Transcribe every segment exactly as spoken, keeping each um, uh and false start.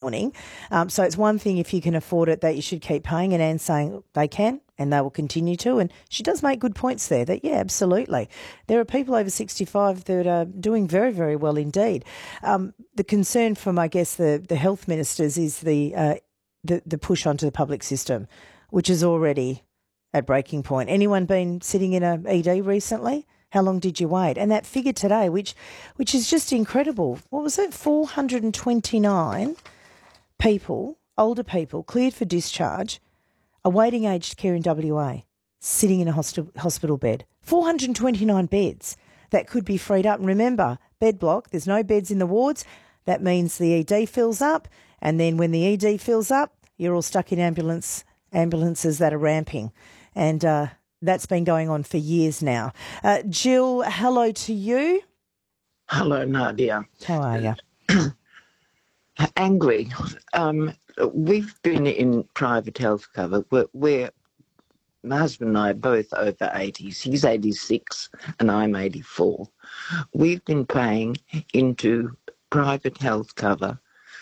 morning. Um, so it's one thing if you can afford it that you should keep paying, and Anne's saying they can and they will continue to. And she does make good points there that, yeah, absolutely. There are people over sixty-five that are doing very, very well indeed. Um, the concern from, I guess, the, the health ministers is the, uh, the the push onto the public system, which is already at breaking point. Anyone been sitting in a E D recently? How long did you wait? And that figure today, which which is just incredible. What was it? four hundred twenty-nine people, older people, cleared for discharge, awaiting aged care in W A, sitting in a hosti- hospital bed. four hundred twenty-nine beds that could be freed up. And remember, bed block, there's no beds in the wards. That means the E D fills up. And then when the E D fills up, you're all stuck in ambulance ambulances that are ramping. And uh, that's been going on for years now. Uh, Jill, hello to you. Hello, Nadia. How are you? Angry. Um, we've been in private health cover. We're, we're, my husband and I are both over eighties. He's eighty-six and I'm eighty-four. We've been paying into private health cover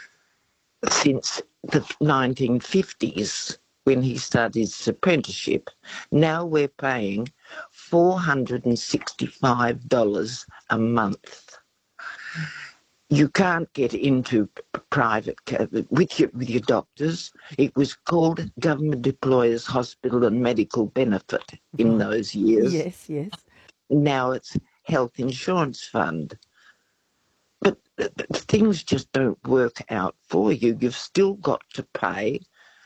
since the nineteen fifties. When he started his apprenticeship. Now we're paying four hundred sixty-five dollars a month. You can't get into private care with your, with your doctors. It was called Government Employers Hospital and Medical Benefit in those years. Yes, yes. Now it's Health Insurance Fund. But things just don't work out for you. You've still got to pay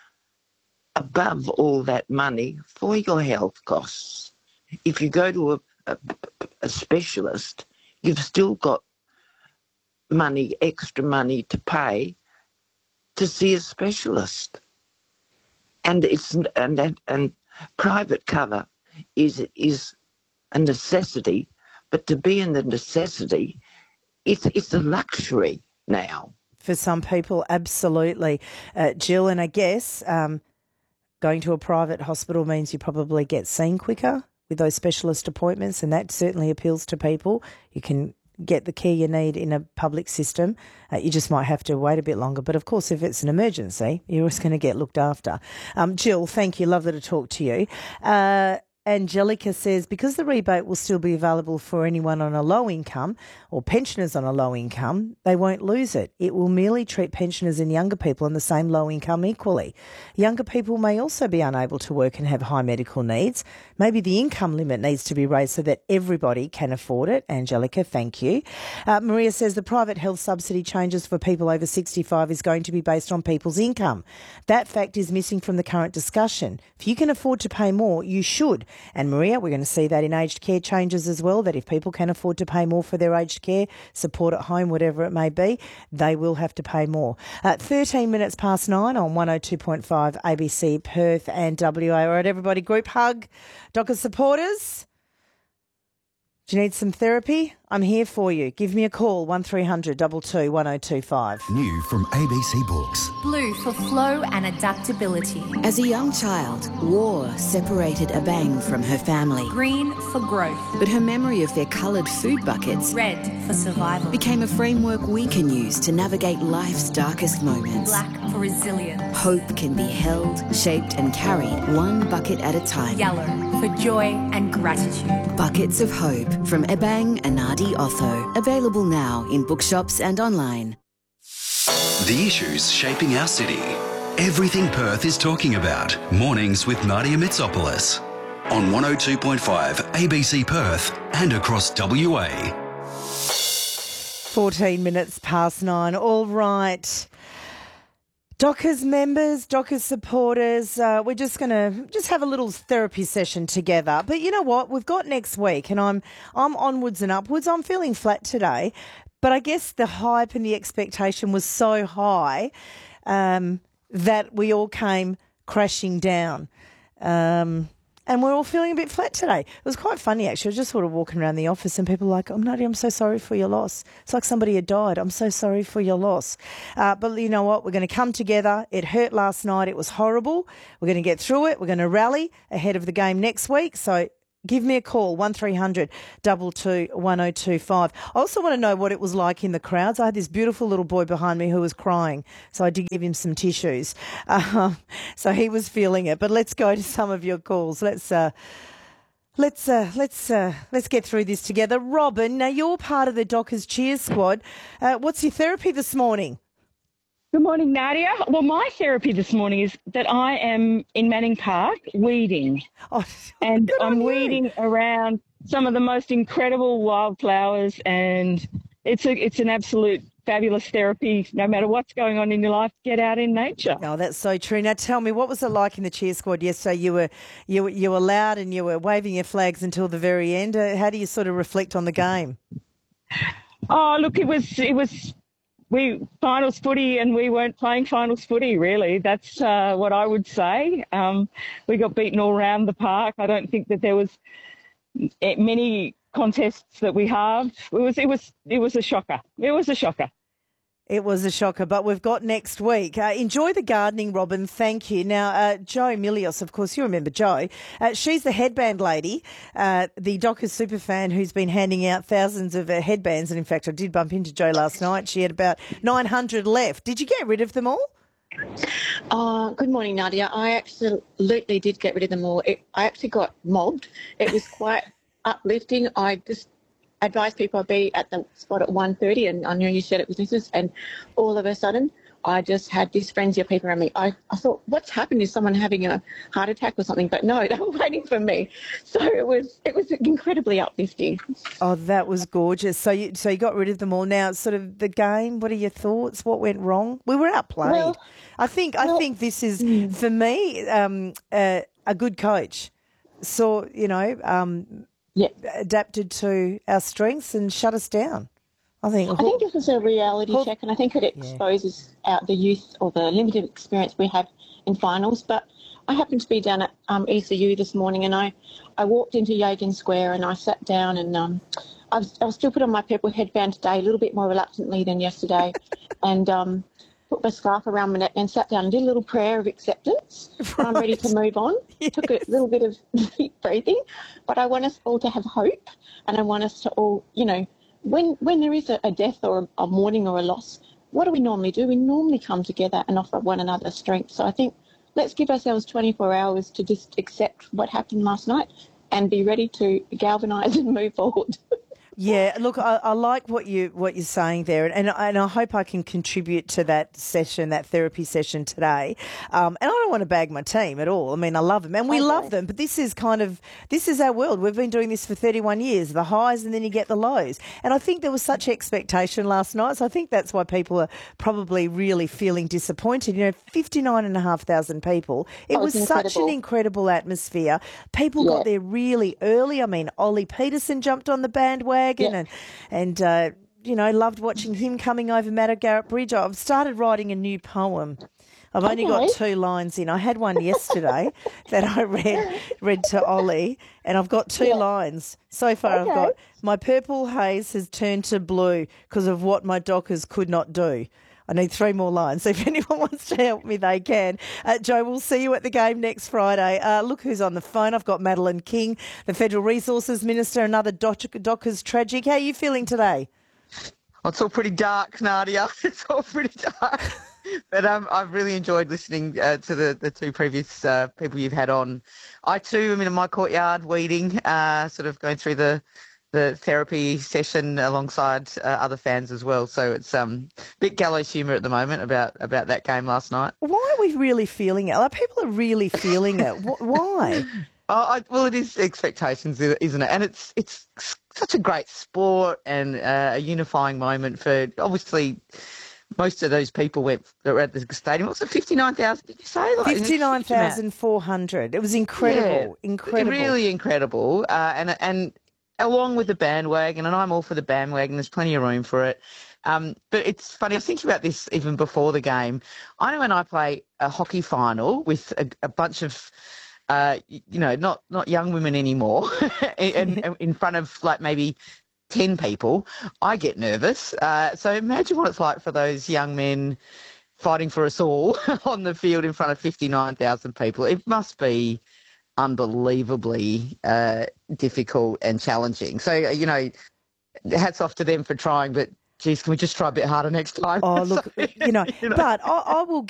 above all that money for your health costs. If you go to a, a, a specialist, you've still got money, extra money to pay to see a specialist. And it's and and, and private cover is is a necessity, but to be in the necessity, it's it's a luxury now. For some people, absolutely. Uh, Jill, and I guess um, going to a private hospital means you probably get seen quicker with those specialist appointments, and that certainly appeals to people. You can get the care you need in a public system. Uh, you just might have to wait a bit longer. But, of course, if it's an emergency, you're always going to get looked after. Um, Jill, thank you. Lovely to talk to you. Uh, Angelica says, because the rebate will still be available for anyone on a low income or pensioners on a low income, they won't lose it. It will merely treat pensioners and younger people on the same low income equally. Younger people may also be unable to work and have high medical needs. Maybe the income limit needs to be raised so that everybody can afford it. Angelica, thank you. Uh, Maria says the private health subsidy changes for people over sixty-five is going to be based on people's income. That fact is missing from the current discussion. If you can afford to pay more, you should. And Maria, we're going to see that in aged care changes as well, that if people can afford to pay more for their aged care, support at home, whatever it may be, they will have to pay more. Uh, thirteen minutes past nine on one oh two point five A B C Perth and W A. All right, everybody, group hug. Docker supporters, do you need some therapy? I'm here for you. Give me a call, one three hundred two two one oh two five. New from A B C Books. Blue for flow and adaptability. As a young child, war separated Abang from her family. Green for growth. But her memory of their coloured food buckets, red for survival, became a framework we can use to navigate life's darkest moments. Black for resilience. Hope can be held, shaped and carried one bucket at a time. Yellow for joy and gratitude. Buckets of Hope from Abang Anadi Otho. Available now in bookshops and online. The issues shaping our city. Everything Perth is talking about. Mornings with Nadia Mitsopoulos. On one oh two point five A B C Perth and across W A. fourteen minutes past nine. All right. Dockers members, Dockers supporters, uh, we're just going to just have a little therapy session together. But you know what? We've got next week and I'm I'm onwards and upwards. I'm feeling flat today. But I guess the hype and the expectation was so high um, that we all came crashing down. Um, and we're all feeling a bit flat today. It was quite funny, actually. I was just sort of walking around the office and people were like, oh, Nadia, I'm so sorry for your loss. It's like somebody had died. I'm so sorry for your loss. Uh, but you know what? We're going to come together. It hurt last night. It was horrible. We're going to get through it. We're going to rally ahead of the game next week. So give me a call, one three hundred two two one oh two five. I also want to know what it was like in the crowds. I had this beautiful little boy behind me who was crying, so I did give him some tissues. Um, so he was feeling it. But let's go to some of your calls. Let's uh, let's uh, let's uh, let's get through this together. Robin, now you're part of the Dockers Cheer Squad. Uh, what's your therapy this morning? Good morning, Nadia. Well, my therapy this morning is that I am in Manning Park weeding. Oh, and good on I'm you. weeding around some of the most incredible wildflowers, and it's a it's an absolute fabulous therapy. No matter what's going on in your life, get out in nature. Oh, that's so true. Now, tell me, what was it like in the cheer squad yesterday? You were you were, you were loud and you were waving your flags until the very end. Uh, How do you sort of reflect on the game? Oh, look, it was it was. We finals footy, and we weren't playing finals footy, really. That's uh, what I would say. Um, we got beaten all around the park. I don't think that there was many contests that we halved. It was, it was, it was a shocker. It was a shocker. It was a shocker, but we've got next week. Uh, enjoy the gardening, Robin. Thank you. Now, uh, Jo Milios, of course, you remember Jo. Uh, she's the headband lady, uh, the Dockers superfan who's been handing out thousands of uh, headbands. And in fact, I did bump into Jo last night. She had about nine hundred left. Did you get rid of them all? Uh, good morning, Nadia. I absolutely did get rid of them all. It, I actually got mobbed. It was quite uplifting. I just advised people I'd be at the spot at one thirty, and I knew you said it was business, and all of a sudden I just had this frenzy of people around me. I, I thought, what's happened? Is someone having a heart attack or something? But no, they were waiting for me. So it was it was incredibly uplifting. Oh, that was gorgeous. So you so you got rid of them all. Now, sort of the game, what are your thoughts? What went wrong? We were outplayed. Well, I think I well, think this is, mm. for me, um, uh, a good coach. So, you know, um, Yeah. adapted to our strengths and shut us down. I think. I think this is a reality Hook- check, and I think it exposes out the youth or the limited experience we have in finals. But I happened to be down at um, E C U this morning, and I, I walked into Yagan Square and I sat down, and um, I was, I was still put on my purple headband today, a little bit more reluctantly than yesterday, and um, put my scarf around my neck and sat down and did a little prayer of acceptance. Right. I'm ready to move on. Yes. Took a little bit of deep breathing, but I want us all to have hope, and I want us to all, you know, when when there is a, a death or a, a mourning or a loss, what do we normally do? We normally come together and offer one another strength. So I think let's give ourselves twenty-four hours to just accept what happened last night and be ready to galvanise and move forward. Yeah, look, I, I like what you what you're saying there, and and I hope I can contribute to that session, that therapy session today. Um, and I don't want to bag my team at all. I mean, I love them, and we Okay. love them. But this is kind of this is our world. We've been doing this for thirty-one years. The highs, and then you get the lows. And I think there was such expectation last night, so I think that's why people are probably really feeling disappointed. You know, fifty-nine and a half thousand people. It That was was such an incredible. incredible atmosphere. People Yeah. got there really early. I mean, Ollie Peterson jumped on the bandwagon. Yeah. And, and uh, you know, loved watching him coming over Matta Garrett Bridge. I've started writing a new poem. I've only got Okay. two lines in. I had one yesterday that I read read to Ollie, and I've got two Yeah. lines. So far I've Okay. got, my purple haze has turned to blue because of what my Dockers could not do. I need three more lines. So if anyone wants to help me, they can. Uh, Jo, we'll see you at the game next Friday. Uh, look who's on the phone. I've got Madeline King, the Federal Resources Minister, another Dock- Dockers tragic. How are you feeling today? Well, it's all pretty dark, Nadia. It's all pretty dark. But um, I've really enjoyed listening uh, to the, the two previous uh, people you've had on. I too am in my courtyard weeding, uh, sort of going through the the therapy session alongside uh, other fans as well. So it's um, a bit gallows humour at the moment about, about that game last night. Why are we really feeling it? Like, people are really feeling it. Wh- Why? Oh, I, well, it is expectations, isn't it? And it's it's such a great sport and uh, a unifying moment for, obviously, most of those people went that were at the stadium. What was it, fifty-nine thousand, did you say? Like, fifty-nine thousand four hundred. It was incredible, Yeah, incredible. Really incredible. Uh, and and along with the bandwagon, and I'm all for the bandwagon, there's plenty of room for it. Um, but it's funny, I was thinking about this even before the game. I know when I play a hockey final with a, a bunch of, uh, you know, not, not young women anymore, and, and in front of like maybe ten people, I get nervous. Uh, so imagine what it's like for those young men fighting for us all on the field in front of fifty-nine thousand people. It must be unbelievably uh, difficult and challenging. So, you know, hats off to them for trying, but geez, can we just try a bit harder next time? Oh, look, So, you know, you know. but I, I will